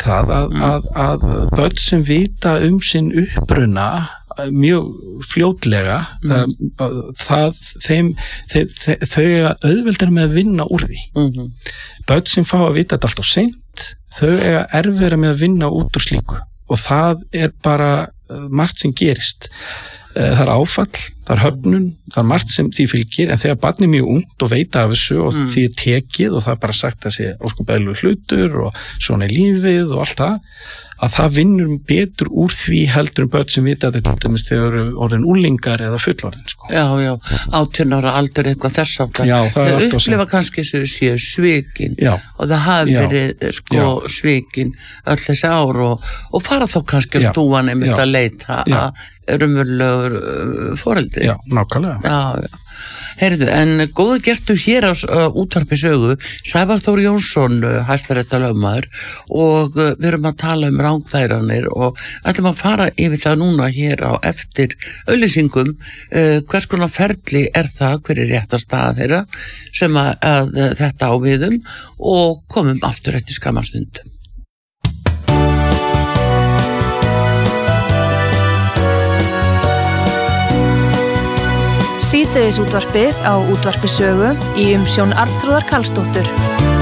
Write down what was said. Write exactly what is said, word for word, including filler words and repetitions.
það að, mm. að, að börn sem vita um sinn uppruna mjög fljótlega mm. um, það, þeim, þeim, þeim, þau eiga auðveldar með að vinna úr því. Mm-hmm. Börn sem fá að vita þetta allt of seint, þau eiga erfiðara með að vinna út úr slíku og það er bara margt sem gerist. Það er áfall, það er höfnun, það er margt sem því fylgir, en þegar barn er mjög ungt og veit af þessu og mm. því er tekið og það er bara sagt að sé ósköp eðlilegur hlutur og svona er lífið og allt það, að það vinnur betur úr því heldur um börn sem vita að þetta til dæmis þegar eru orðin úlingar eða fullorðin, sko. Já, já, átján ára aldur eitthvað þess aftar. Já, það er alltaf upplifa kannski þessu séu svikin já. Og það hafi já. verið, sko, já. Svikin öll þessi ár og, og fara þá kannski á stúan einmitt að leita að raunverulegur uh, foreldri. Já, nákvæmlega. Já, já. Heyrðu, en góðu gestur hér á uh, útvarpi sögu, Sævar Þór Jónsson, uh, hæstaréttarlögmaður og uh, við erum að tala um rangþæranir og ætlum að fara yfir það núna hér á eftir auglýsingum. Uh, hvers konar ferli er það, hver er rétta staða þeirra sem að, að, að þetta á viðum og komum aftur eftir skamastund. Síðdegisútvarpið á útvarpi sögu í umsjón Arnþrúðar Karlsdóttur.